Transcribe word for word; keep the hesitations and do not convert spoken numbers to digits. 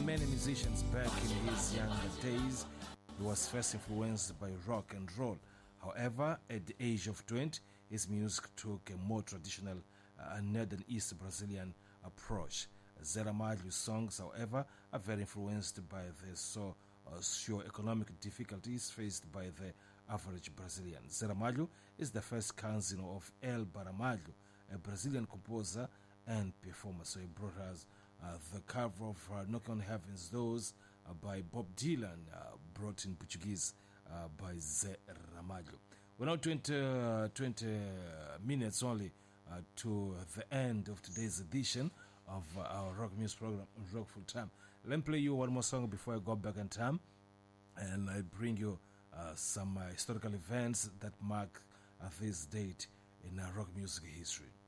many musicians back in his younger days, he was first influenced by rock and roll. However, at the age of twenty, his music took a more traditional uh, Northern East Brazilian approach. Zé Ramalho's songs, however, are very influenced by the so, uh, socio-economic difficulties faced by the average Brazilian. Zé Ramalho is the first cousin of Elba Ramalho, a Brazilian composer and performer. So he brought us uh, the cover of uh, Knock on Heaven's Doors uh, by Bob Dylan, uh, brought in Portuguese uh, by Zé Ramalho. We're now twenty, uh, twenty minutes only uh, to the end of today's edition of uh, our rock music program, Rock Full Time. Let me play you one more song before I go back in time, and I bring you uh, some uh, historical events that mark uh, this date in uh, rock music history.